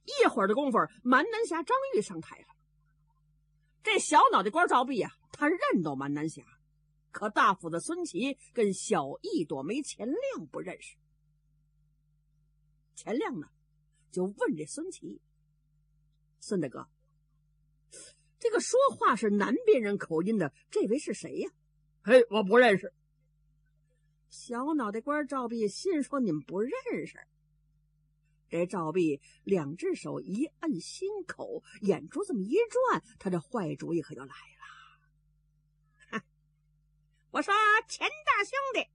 一会儿的功夫，蛮南侠张玉上台了。这小脑袋瓜赵壁啊，他认得蛮南侠，可大斧子孙琦跟小一朵梅钱亮不认识。钱亮呢，就问这孙琦：“孙大哥，这个说话是南边人口音的，这位是谁呀？”“ 嘿，我不认识。” 小脑袋瓜赵壁心说：“你们不认识？”这赵壁两只手一摁心口，眼珠这么一转，他这坏主意可就来了。我说：“钱大兄弟，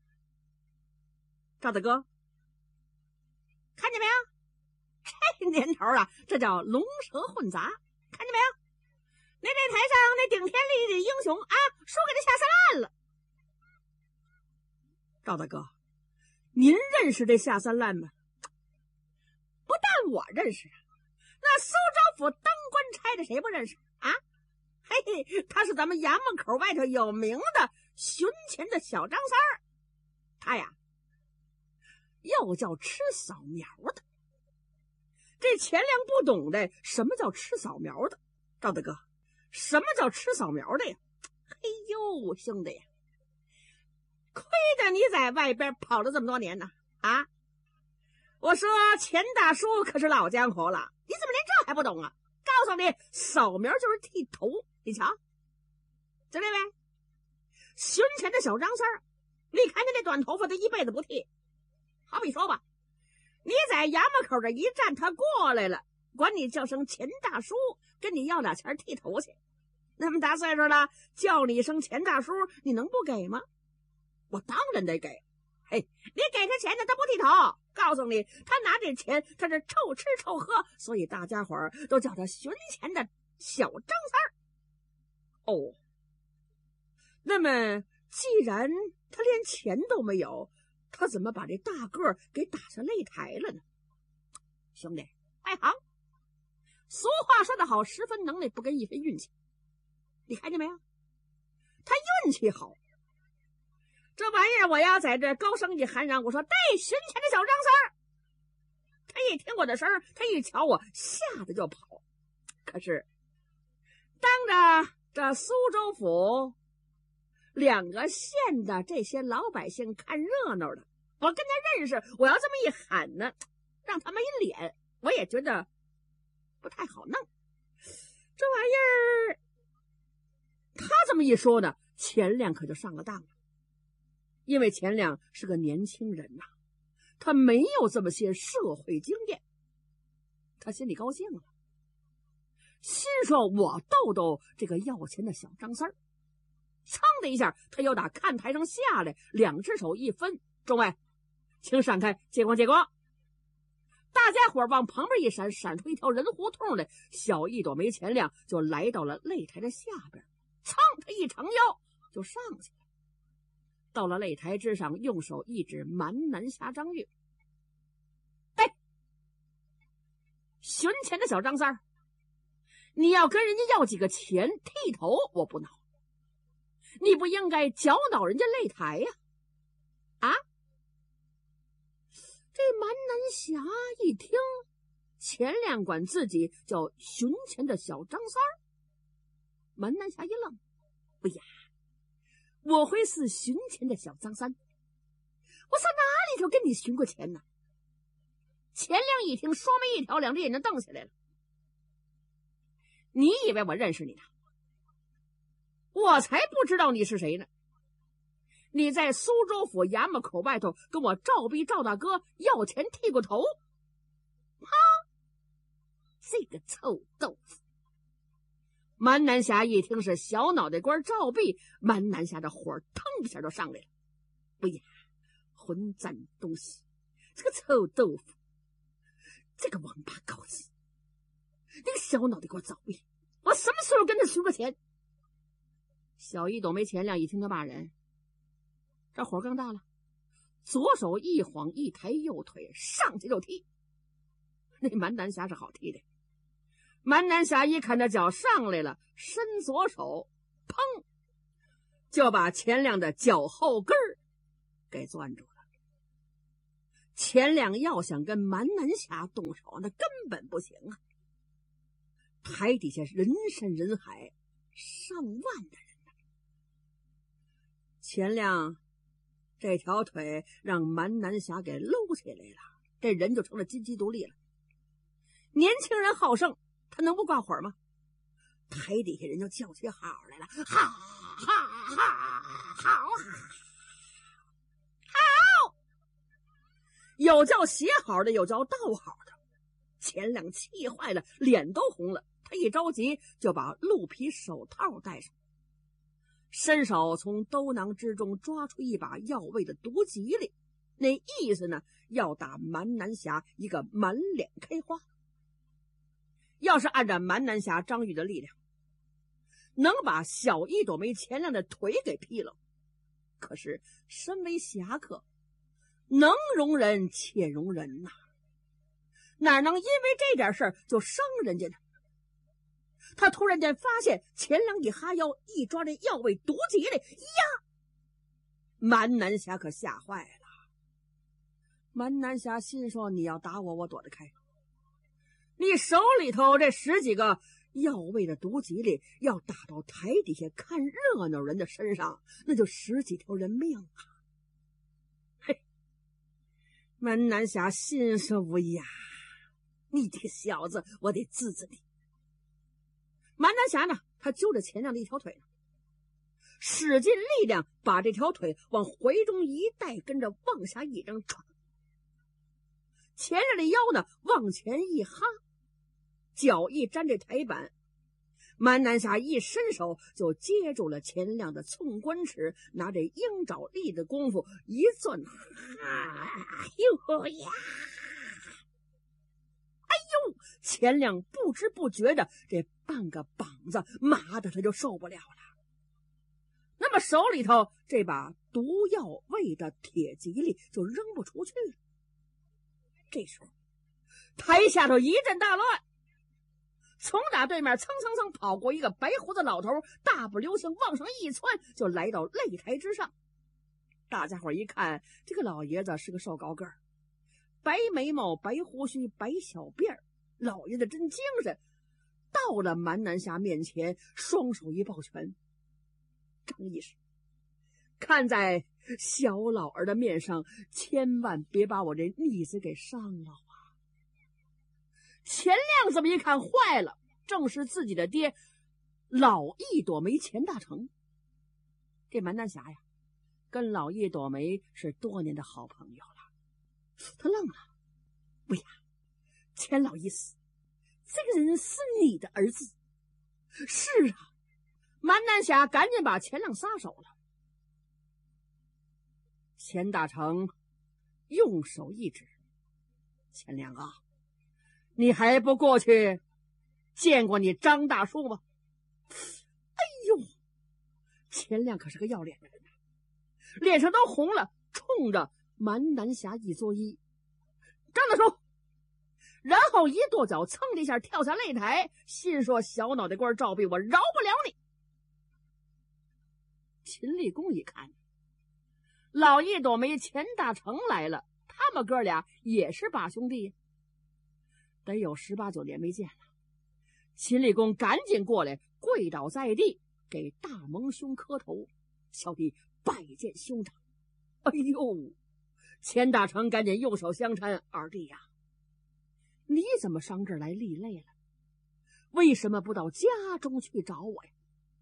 赵大哥，看见没有？这年头啊，这叫龙蛇混杂，看见没有？那擂台上那顶天立地的英雄啊，输给他下三滥了。”“赵大哥，您认识这下三滥吗？”“不但我认识啊，那苏州府当官差的谁不认识啊？嘿嘿，他是咱们衙门口外头有名的巡钱的小张三儿，他呀又叫吃扫苗的。这钱亮不懂的什么叫吃扫苗的。赵大哥，什么叫吃扫苗的呀？嘿呦，兄弟呀，亏得你在外边跑了这么多年呢啊！我说钱大叔可是老江湖了，你怎么连这还不懂啊？告诉你，扫苗就是剃头，你瞧，就这位巡钱的小张三儿，你看见这短头发，他一辈子不剃。好比说吧，你在衙门口这一站，他过来了，管你叫声钱大叔，跟你要俩钱剃头去。那么大岁数了，叫你一声钱大叔，你能不给吗？我当然得给。嘿，你给他钱呢，他不剃头。告诉你，他拿这钱，他是臭吃臭喝，所以大家伙儿都叫他巡钱的小张三儿。哦，那么既然他连钱都没有，他怎么把这大个给打上擂台了呢？兄弟，外行。俗话说得好，十分能耐不跟一分运气。你看见没有？他运气好。这玩意儿我要在这高声一喊嚷，我说：“带巡钱的小张三儿！”他一听我的声儿，他一瞧我，吓得就跑。可是当着这苏州府两个县的这些老百姓看热闹的，我跟他认识，我要这么一喊呢，让他没脸，我也觉得不太好弄。这玩意儿他这么一说呢，钱亮可就上了当了。因为钱亮是个年轻人呐，他没有这么些社会经验，他心里高兴了，心说我逗逗这个要钱的小张三儿。噌的一下，他又打看台上下来，两只手一分：“众位，请闪开，借光借光。”大家伙往旁边一闪，闪出一条人胡同来，小一朵没钱亮就来到了擂台的下边，噌，他一长腰就上去了。到了擂台之上，用手一指蛮南侠张玉：“哎，巡钱的小张三儿，你要跟人家要几个钱剃头，我不恼，你不应该搅恼人家擂台呀！啊！”这蛮南侠一听钱亮管自己叫巡钱的小张三儿，蛮南侠一愣：“哎呀，我会是巡钱的小张三，我上哪里头跟你巡过钱呢？”钱亮一听，双眉一挑，两只眼睛瞪起来了：“你以为我认识你呢？我才不知道你是谁呢！你在苏州府衙门口外头跟我赵逼赵大哥要钱剃过头，哈！这个臭豆腐！”蛮南侠一听是小脑袋瓜赵壁，蛮南侠的火腾一下就上来了。哎呀，混蛋东西，这个臭豆腐，这个王八羔子，那个小脑袋瓜赵壁，我什么时候跟他输过钱？小一朵没钱亮一听他骂人，这火更大了，左手一晃一抬右腿上去就踢。那蛮南侠是好踢的，蛮南侠一看这脚上来了，伸左手，砰，就把钱亮的脚后跟给攥住了。 钱亮要想跟蛮南侠动手，那根本不行啊！台底下人山人海，上万的人呢。钱亮这条腿让蛮南侠给搂起来了，这人就成了金鸡独立了。年轻人好胜，他能不挂火吗？台底下人就叫起好来了，好好好好好，有叫写好的，有叫道好的。钱亮气坏了，脸都红了。他一着急就把鹿皮手套戴上，伸手从兜囊之中抓出一把药味的毒棘来，那意思呢，要打蛮南侠一个满脸开花。要是按照蛮南侠张玉的力量，能把小一朵梅钱亮的腿给劈了。可是身为侠客，能容人且容人呐，哪能因为这点事儿就伤人家呢？他突然间发现钱亮一哈腰，一抓这药味毒棘来，呀！蛮南侠可吓坏了。蛮南侠心说：你要打我，我躲得开。你手里头这10几个药味的毒棘里，要打到台底下看热闹人的身上，那就10几条人命啊！嘿，蛮南侠心说：无呀，你这个小子，我得治治你。蛮南侠呢，他揪着钱亮的一条腿呢，使尽力量把这条腿往怀中一带，跟着往下一扔，唰！钱亮的腰呢往前一哈，脚一沾这台板，蛮南侠一伸手就接住了钱亮的寸关尺，拿这鹰爪力的功夫一攥，哎呦呀！钱亮不知不觉的这半个膀子麻的他就受不了了。那么手里头这把毒药味的铁蒺藜就扔不出去了。这时候台下头一阵大乱，从打对面蹭蹭蹭跑过一个白胡子老头，大步流星往上一窜，就来到擂台之上。大家伙一看，这个老爷子是个瘦高个儿，白眉毛、白胡须、白小辫儿，老爷子真精神。到了蛮南侠面前，双手一抱拳：张医师，看在小老儿的面上，千万别把我这逆子给伤了啊！钱亮这么一看，坏了，正是自己的爹老一朵梅钱大成。这蛮南侠呀，跟老一朵梅是多年的好朋友了。他愣了：不呀，钱老意思，这个人是你的儿子？是啊。蛮南侠赶紧把钱亮撒手了。钱大成用手一指：钱亮啊，你还不过去见过你张大叔吗？哎呦，钱亮可是个要脸的人，脸上都红了，冲着蛮南侠一作揖：张大叔。然后一跺脚，蹭的一下跳下擂台，心说：小脑袋瓜照壁，我饶不了你。秦立功一看，老一朵梅钱大成来了，他们哥俩也是把兄弟，得有18、19年没见了。秦立功赶紧过来，跪倒在地，给大蒙兄磕头：小弟拜见兄长。哎呦，钱大成赶紧用手相搀：二弟呀，你怎么上这儿来立擂了？为什么不到家中去找我呀？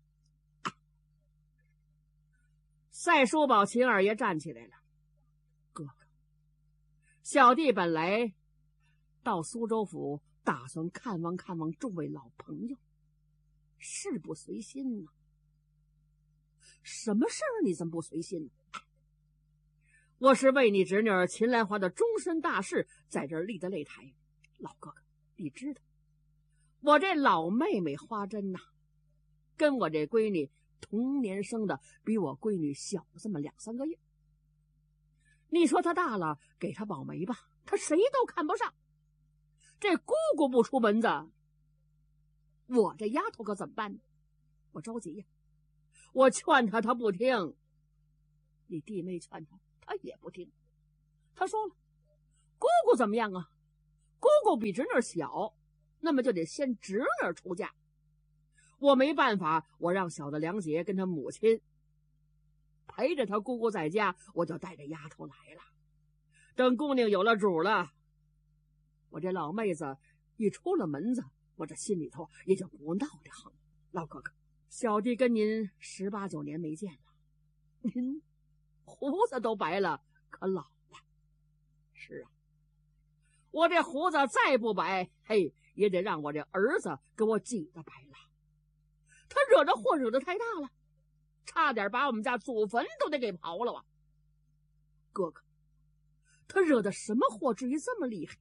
赛叔宝秦二爷站起来了：哥哥，小弟本来到苏州府打算看望看望众位老朋友，事不随心呢。什么事儿你这么不随心呢？我是为你侄女秦兰花的终身大事在这儿立的擂台。老哥哥，你知道我这老妹妹花珍呐，跟我这闺女同年生的，比我闺女小这么2、3个月。你说她大了，给她保媒吧，她谁都看不上。这姑姑不出门子，我这丫头可怎么办呢？我着急呀，我劝她，她不听；你弟妹劝她，她也不听。她说了， 姑姑怎么样啊？姑姑比侄女小，那么就得先侄女出嫁。我没办法，我让小的梁姐跟她母亲陪着她姑姑在家，我就带着丫头来了。等姑娘有了主了，我这老妹子一出了门子，我这心里头也就不闹得很。老哥哥，小弟跟您18、19年没见了，您胡子都白了，可老了。是啊，我这胡子再不白，嘿，也得让我这儿子给我挤得白了。他惹这祸惹得太大了，差点把我们家祖坟都得给刨了啊！哥哥，他惹的什么祸，至于这么厉害？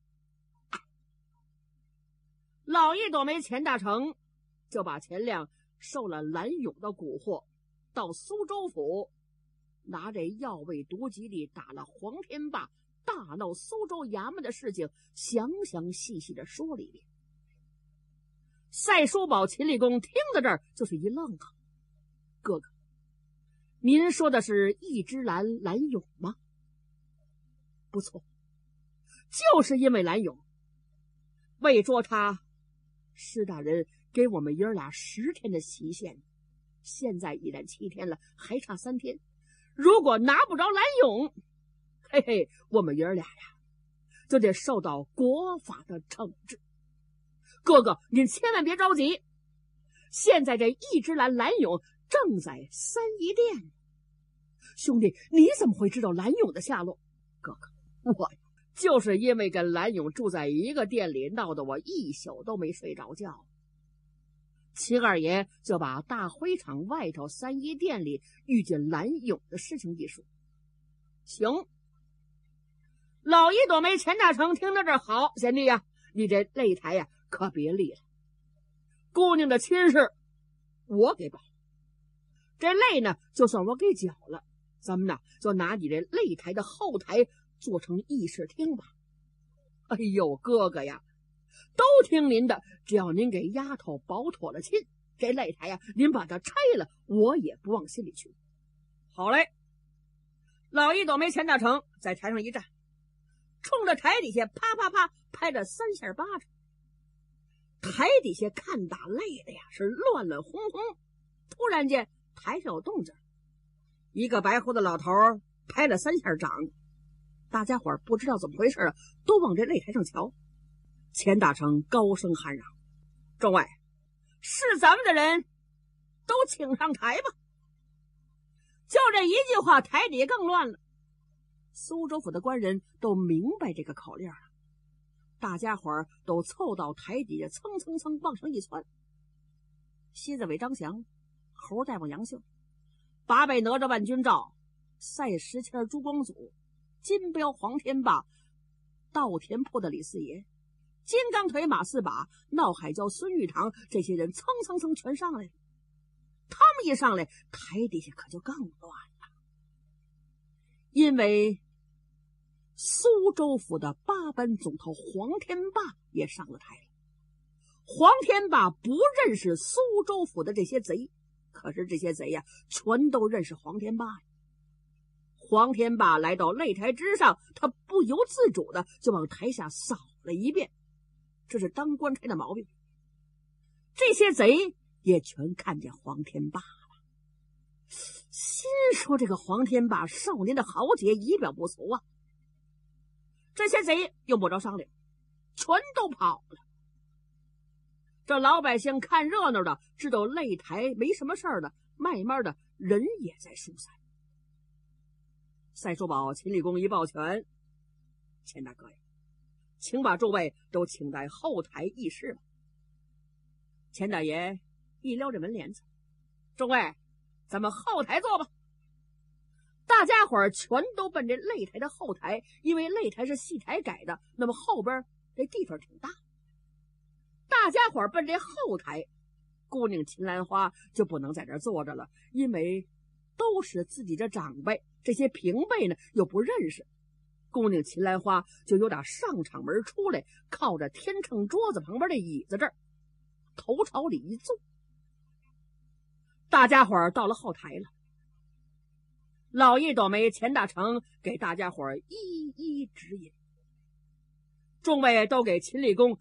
老一朵梅钱大成就把钱亮受了蓝勇的蛊惑，到苏州府拿这药味毒吉利打了黄天霸，大闹苏州衙门的事情详详细细的说了一遍。赛叔宝、秦立功听到这儿就是一愣啊！哥哥，您说的是一枝兰蓝勇吗？不错，就是因为蓝勇，为捉他，施大人给我们爷俩10天的期限，现在已然7天了，还差3天。如果拿不着蓝勇，嘿嘿，我们爷俩呀，就得受到国法的惩治。哥哥，您千万别着急，现在这一枝兰蓝勇正在三一殿。兄弟，你怎么会知道蓝勇的下落？哥哥，我就是因为跟蓝勇住在一个店里，闹得我一宿都没睡着觉。秦二爷就把大会场外头三一店里遇见蓝勇的事情一说。行，老一朵梅钱大成听到这儿，好，贤弟呀，你这擂台呀可别立了，姑娘的亲事我给保，这擂呢就算我给缴了，咱们呢就拿你这擂台的后台做成议事厅吧。哎呦，哥哥呀，都听您的，只要您给丫头保妥了亲，这擂台呀您把它拆了，我也不往心里去。好嘞，老一朵梅钱大成在台上一站，冲着台底下啪啪啪拍了3下巴掌。台底下看打累的呀是乱乱哄哄，突然间台上有动静，一个白胡子老头拍了3下掌，大家伙不知道怎么回事啊，都往这擂台上瞧。钱大成高声喊嚷：“众位，是咱们的人都请上台吧！”就这一句话，台底下更乱了。苏州府的官人都明白这个口令了，大家伙都凑到台底下，蹭蹭蹭往上一窜。西子尾张翔、猴大王杨秀、八倍哪吒万军兆、赛石谦朱光祖、金彪黄天霸、稻田铺的李四爷、金刚腿马四把、闹海椒孙玉堂，这些人蹭蹭蹭全上来了。他们一上来，台底下可就更乱了，因为苏州府的8班总头黄天霸也上了台了。黄天霸不认识苏州府的这些贼，可是这些贼呀，全都认识黄天霸呀。黄天霸来到擂台之上，他不由自主的就往台下扫了一遍，这是当官差的毛病。这些贼也全看见黄天霸了，心说这个黄天霸少年的豪杰仪表不俗啊。这些贼用不着商量，全都跑了。这老百姓看热闹的知道擂台没什么事儿的，慢慢的人也在疏散。赛叔宝、秦立功一抱拳：“钱大哥呀，请把诸位都请在后台议事吧。”钱大爷一撩这门帘子：“众位，咱们后台坐吧。”大家伙全都奔这擂台的后台，因为擂台是戏台改的，那么后边这地方挺大。大家伙奔这后台，姑娘秦兰花就不能在这坐着了，因为都是自己的长辈，这些平辈呢又不认识。姑娘秦兰花就由打上场门出来，靠着天秤桌子旁边的椅子这儿，头朝里一坐。大家伙到了后台了，老一朵梅钱大成给大家伙一一指引。 众位都给秦厉公